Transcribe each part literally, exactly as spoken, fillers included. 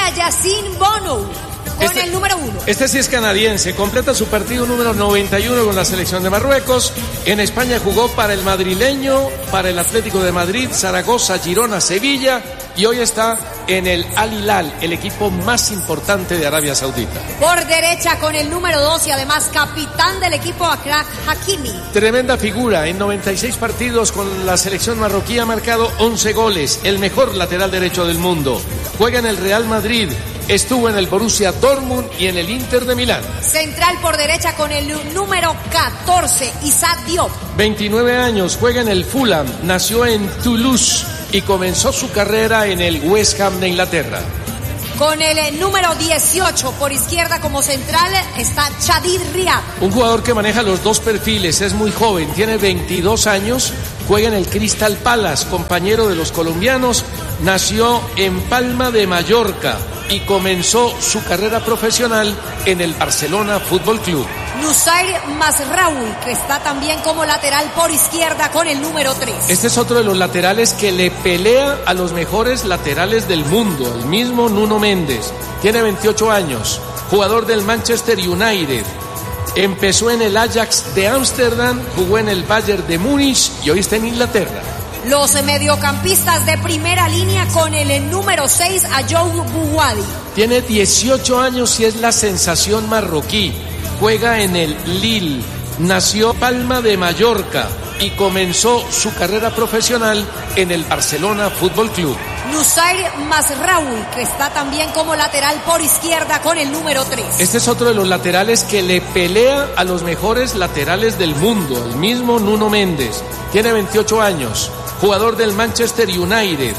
para Yacine Bono con este, el número uno. Este sí es canadiense, completa su partido número noventa y uno con la selección de Marruecos. En España jugó para el madrileño, para el Atlético de Madrid, Zaragoza, Girona, Sevilla y hoy está en el Al Hilal, el equipo más importante de Arabia Saudita. Por derecha con el número dos y además capitán del equipo Achraf Hakimi. Tremenda figura, en noventa y seis partidos con la selección marroquí ha marcado once goles, el mejor lateral derecho del mundo. Juega en el Real Madrid, estuvo en el Borussia Dortmund y en el Inter de Milán. Central por derecha con el número catorce, Issa Diop. veintinueve años, juega en el Fulham, nació en Toulouse y comenzó su carrera en el West Ham de Inglaterra. Con el número dieciocho por izquierda como central está Chadid Riad. Un jugador que maneja los dos perfiles, es muy joven, tiene veintidós años, juega en el Crystal Palace, compañero de los colombianos, nació en Palma de Mallorca y comenzó su carrera profesional en el Barcelona Fútbol Club. Nusair Mazraoui, que está también como lateral por izquierda con el número tres. Este es otro de los laterales que le pelea a los mejores laterales del mundo, el mismo Nuno Méndez. Tiene veintiocho años, jugador del Manchester United. Empezó en el Ajax de Ámsterdam, jugó en el Bayern de Múnich y hoy está en Inglaterra. Los mediocampistas de primera línea con el número seis, Ayoub Bouwadi. Tiene dieciocho años y es la sensación marroquí. Juega en el Lille, nació en Palma de Mallorca y comenzó su carrera profesional en el Barcelona Fútbol Club. Nusair Mazraoui, que está también como lateral por izquierda con el número tres. Este es otro de los laterales que le pelea a los mejores laterales del mundo, el mismo Nuno Méndez. Tiene veintiocho años, jugador del Manchester United.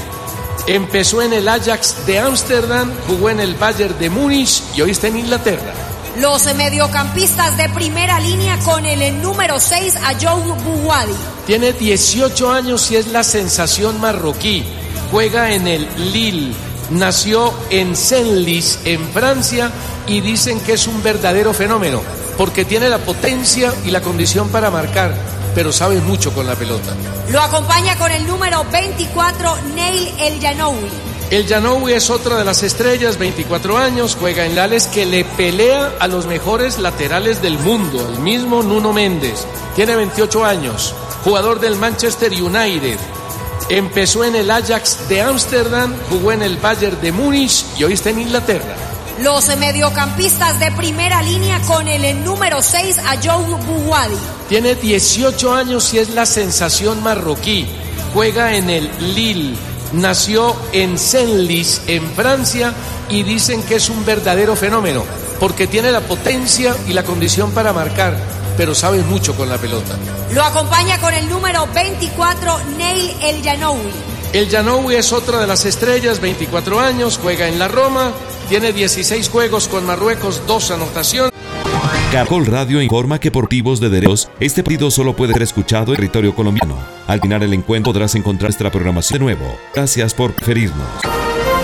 Empezó en el Ajax de Ámsterdam, jugó en el Bayern de Múnich y hoy está en Inglaterra. Los mediocampistas de primera línea con el número seis, Ayoub Bouwadi. Tiene dieciocho años y es la sensación marroquí. Juega en el Lille, nació en Senlis, en Francia, y dicen que es un verdadero fenómeno, porque tiene la potencia y la condición para marcar, pero sabe mucho con la pelota. Lo acompaña con el número veinticuatro, Neil El Janoui. El Janoui es otra de las estrellas, veinticuatro años, juega en Lales, que le pelea a los mejores laterales del mundo, el mismo Nuno Méndez. Tiene veintiocho años, jugador del Manchester United. Empezó en el Ajax de Ámsterdam, jugó en el Bayern de Múnich y hoy está en Inglaterra. Los mediocampistas de primera línea con el número seis, Ayoub Bouwadi. Tiene dieciocho años y es la sensación marroquí. Juega en el Lille, nació en Senlis, en Francia, y dicen que es un verdadero fenómeno, porque tiene la potencia y la condición para marcar, pero sabe mucho con la pelota. Lo acompaña con el número veinticuatro, Neil El Janoui. El Janoui es otra de las estrellas, veinticuatro años, juega en la Roma, tiene dieciséis juegos con Marruecos, dos anotaciones. Caracol Radio informa que por motivos de derechos, este partido solo puede ser escuchado en territorio colombiano. Al final el encuentro podrás encontrar nuestra programación de nuevo. Gracias por preferirnos.